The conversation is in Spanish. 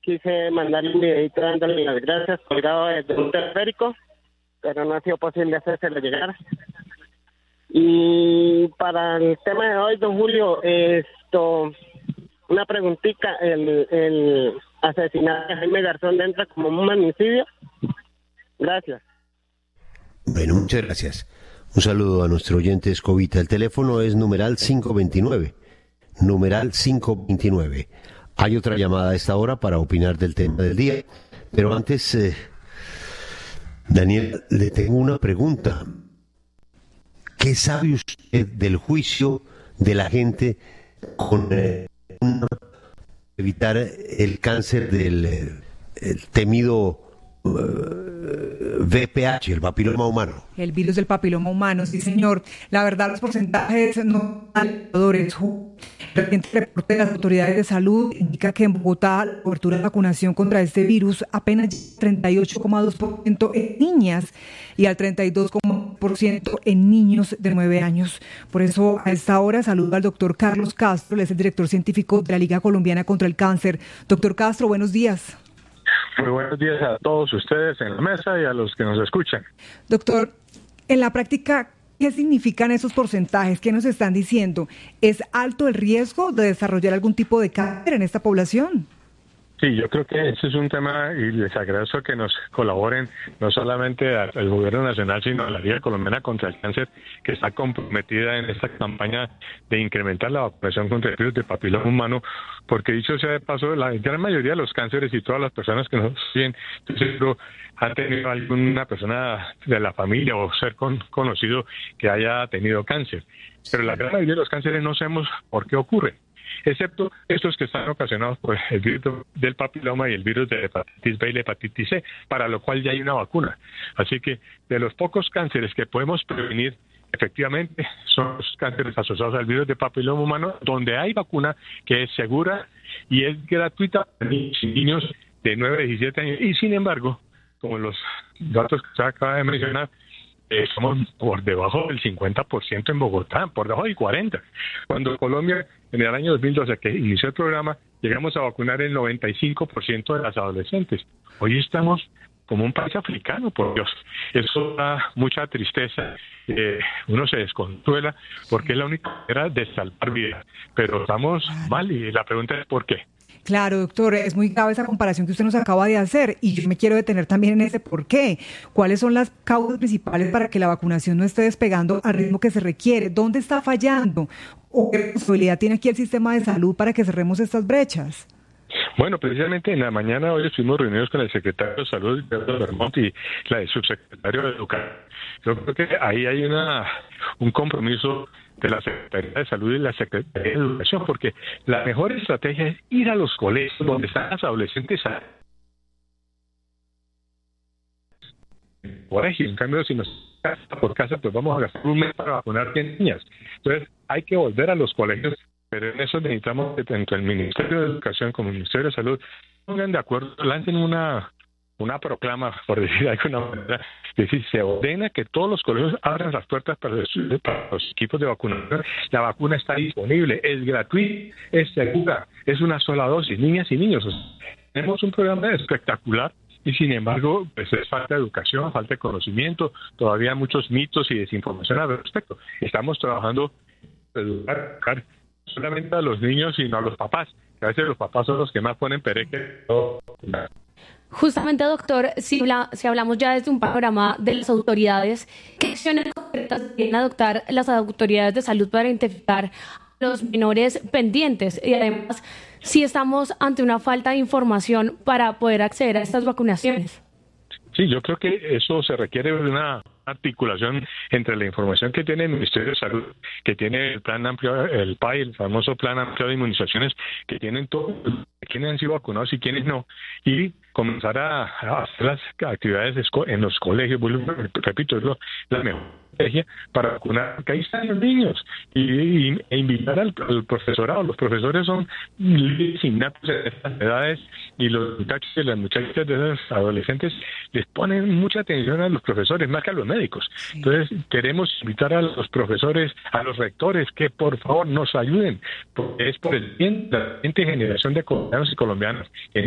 quise mandarle un videito dándole las gracias colgado desde un teleférico, pero no ha sido posible hacérselo llegar. Y para el tema de hoy, don Julio, una preguntita, el asesinato de Jaime Garzón entra como un magnicidio. Gracias. Bueno, muchas gracias. Un saludo a nuestro oyente Escobita. El teléfono es numeral 529. Numeral 529. Hay otra llamada a esta hora para opinar del tema del día. Pero antes, Daniel, le tengo una pregunta. ¿Qué sabe usted del juicio de la gente con evitar el cáncer del el temido VPH, el papiloma humano? El virus del papiloma humano, sí señor. La verdad, los porcentajes no son alentadores. El reciente reporte de las autoridades de salud indica que en Bogotá la cobertura de vacunación contra este virus apenas llega al 38,2% en niñas y al 32,1% en niños de 9 años. Por eso, a esta hora saludo al doctor Carlos Castro, él es el director científico de la Liga Colombiana contra el Cáncer. Doctor Castro, buenos días. Muy buenos días a todos ustedes en la mesa y a los que nos escuchan. Doctor, en la práctica, ¿qué significan esos porcentajes? ¿Qué nos están diciendo? ¿Es alto el riesgo de desarrollar algún tipo de cáncer en esta población? Sí, yo creo que ese es un tema y les agradezco que nos colaboren no solamente al Gobierno Nacional, sino a la Liga Colombiana contra el Cáncer, que está comprometida en esta campaña de incrementar la vacunación contra el virus del papiloma humano, porque dicho sea de paso, la gran mayoría de los cánceres y todas las personas que nos siguen, seguro han tenido alguna persona de la familia o ser conocido que haya tenido cáncer. Pero la gran mayoría de los cánceres no sabemos por qué ocurre, excepto estos que están ocasionados por el virus del papiloma y el virus de hepatitis B y la hepatitis C, para lo cual ya hay una vacuna. Así que de los pocos cánceres que podemos prevenir, efectivamente, son los cánceres asociados al virus de papiloma humano, donde hay vacuna que es segura y es gratuita para niños de 9 a 17 años. Y sin embargo, como los datos que usted acaba de mencionar, somos por debajo del 50% en Bogotá, por debajo del 40%. Cuando Colombia, en el año 2012, que inició el programa, llegamos a vacunar el 95% de las adolescentes. Hoy estamos como un país africano, por Dios. Eso da mucha tristeza. Uno se desconsuela porque es la única manera de salvar vidas. Pero estamos mal y la pregunta es ¿por qué? Claro, doctor, es muy grave esa comparación que usted nos acaba de hacer y yo me quiero detener también en ese por qué. ¿Cuáles son las causas principales para que la vacunación no esté despegando al ritmo que se requiere? ¿Dónde está fallando? ¿O qué posibilidad tiene aquí el sistema de salud para que cerremos estas brechas? Bueno, precisamente en la mañana hoy estuvimos reunidos con el secretario de Salud, Alberto Bermont, y la del subsecretario de Educación. Yo creo que ahí hay un compromiso de la Secretaría de Salud y la Secretaría de Educación, porque la mejor estrategia es ir a los colegios donde están las adolescentes colegio. En cambio, si nos casa por casa, pues vamos a gastar un mes para vacunar 100 niñas. Entonces, hay que volver a los colegios, pero en eso necesitamos que tanto el Ministerio de Educación como el Ministerio de Salud pongan de acuerdo, lancen una proclama, por decir de alguna manera, es decir, se ordena que todos los colegios abran las puertas para los equipos de vacunación. La vacuna está disponible, es gratuita, es segura, es una sola dosis, niñas y niños. Tenemos un programa espectacular y sin embargo, pues es falta de educación, falta de conocimiento, todavía muchos mitos y desinformación al respecto. Estamos trabajando para educar solamente a los niños, sino a los papás, que a veces los papás son los que más ponen pereque. Justamente, doctor, si hablamos ya desde un panorama de las autoridades, ¿qué acciones concretas deben adoptar las autoridades de salud para identificar a los menores pendientes? Y además, si estamos ante una falta de información para poder acceder a estas vacunaciones. Sí, yo creo que eso se requiere de una articulación entre la información que tiene el Ministerio de Salud, que tiene el plan amplio, el PAI, el famoso plan amplio de inmunizaciones, que tienen todos quiénes han sido vacunados y quiénes no, y comenzar a hacer las actividades en los colegios. Repito, es la mejor estrategia para vacunar, porque ahí están los niños, e invitar al profesorado. Los profesores son líderes innatos de estas edades, y los muchachos y las muchachas de esos adolescentes les ponen mucha atención a los profesores, más que a los médicos. Entonces, queremos invitar a los profesores, a los rectores, que por favor nos ayuden, porque es por el bien de la siguiente generación de colombianos y colombianas.